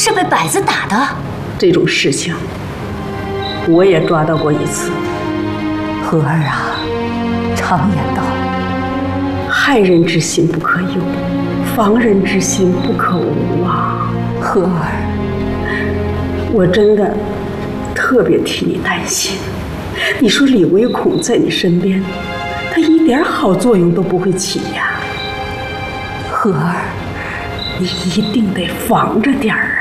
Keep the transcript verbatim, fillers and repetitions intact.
是被摆子打的。 这种事情我也抓到过一次。 和儿啊，常言道， 害人之心不可有，防人之心不可无啊。 和儿， 我真的特别替你担心。你说李唯恐在你身边，他一点好作用都不会起呀。 和儿， 你一定得防着点儿。